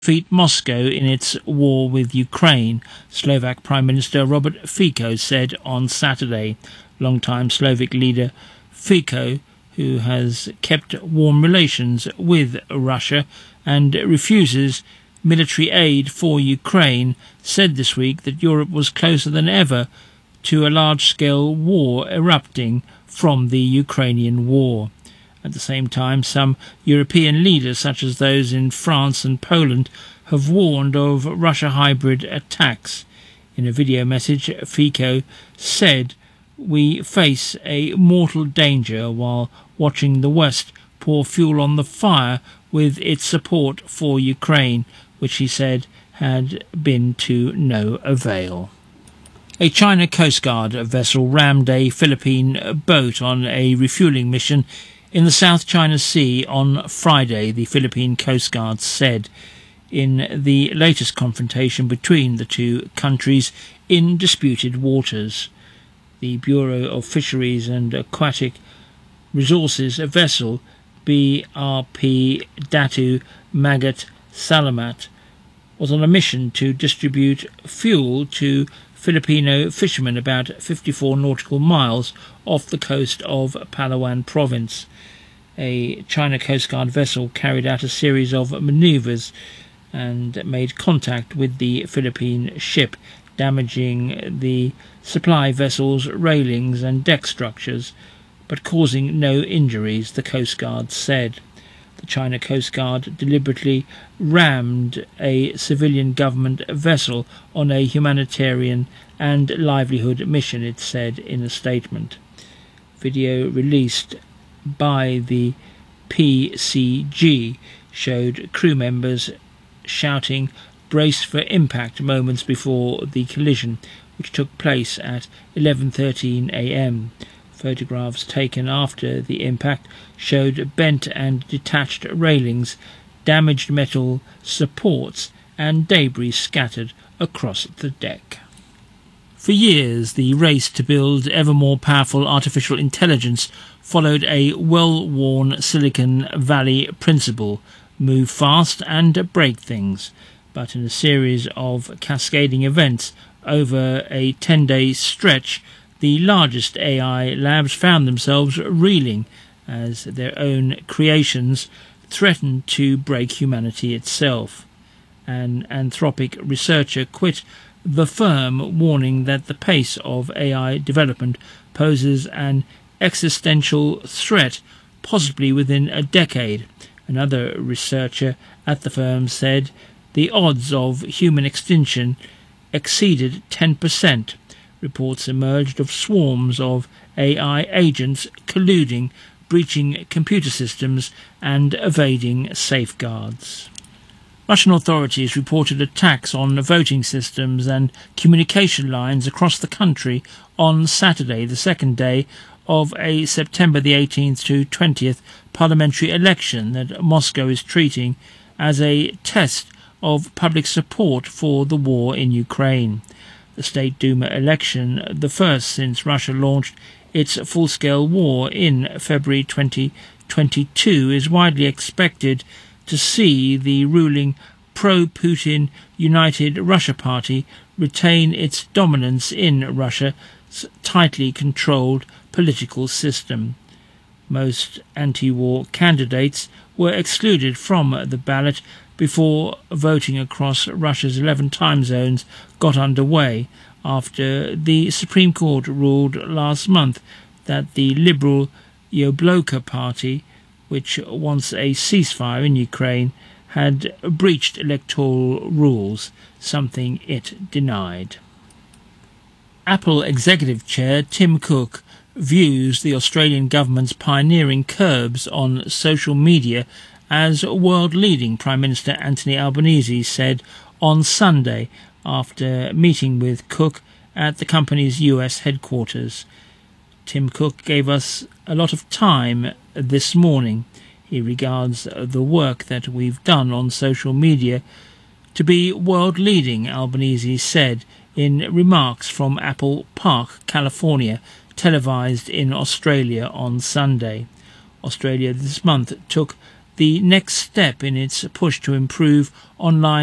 defeat Moscow in its war with Ukraine, Slovak Prime Minister Robert Fico said on Saturday. Longtime Slovak leader Fico, who has kept warm relations with Russia and refuses military aid for Ukraine, said this week that Europe was closer than ever to a large-scale war erupting from the Ukrainian war. At the same time, some European leaders, such as those in France and Poland, have warned of Russia hybrid attacks. In a video message, Fico said, "We face a mortal danger while watching the West pour fuel on the fire with its support for Ukraine," which he said had been to no avail. A China Coast Guard vessel rammed a Philippine boat on a refuelling mission in the South China Sea on Friday, the Philippine Coast Guard said, in the latest confrontation between the two countries in disputed waters. The Bureau of Fisheries and Aquatic Resources vessel BRP Datu Magat Salamat was on a mission to distribute fuel to Filipino fishermen about 54 nautical miles off the coast of Palawan province. A China Coast Guard vessel carried out a series of manoeuvres and made contact with the Philippine ship, damaging the supply vessel's railings and deck structures, but causing no injuries, the Coast Guard said. The China Coast Guard deliberately rammed a civilian government vessel on a humanitarian and livelihood mission, it said in a statement. Video released by the PCG showed crew members shouting "brace for impact" moments before the collision, which took place at 11:13 a.m. Photographs taken after the impact showed bent and detached railings, damaged metal supports and debris scattered across the deck. For years, the race to build ever more powerful artificial intelligence followed a well-worn Silicon Valley principle: move fast and break things. But in a series of cascading events over a 10-day stretch, the largest AI labs found themselves reeling as their own creations threatened to break humanity itself. An Anthropic researcher quit the firm, warning that the pace of AI development poses an existential threat, possibly within a decade. Another researcher at the firm said the odds of human extinction exceeded 10%. Reports emerged of swarms of AI agents colluding, breaching computer systems and evading safeguards. Russian authorities reported attacks on voting systems and communication lines across the country on Saturday, the second day of a September the 18th to 20th parliamentary election that Moscow is treating as a test of public support for the war in Ukraine. The State Duma election, the first since Russia launched its full-scale war in February 2022, is widely expected to see the ruling pro-Putin United Russia Party retain its dominance in Russia's tightly controlled political system. Most anti-war candidates were excluded from the ballot before voting across Russia's 11 time zones got underway after the Supreme Court ruled last month that the liberal Yabloko party, which wants a ceasefire in Ukraine, had breached electoral rules, something it denied. Apple Executive Chair Tim Cook views the Australian government's pioneering curbs on social media as world-leading, Prime Minister Anthony Albanese said on Sunday after meeting with Cook at the company's US headquarters. Tim Cook gave us a lot of time this morning. He regards the work that we've done on social media to be world-leading, Albanese said in remarks from Apple Park, California, televised in Australia on Sunday. Australia this month took the next step in its push to improve online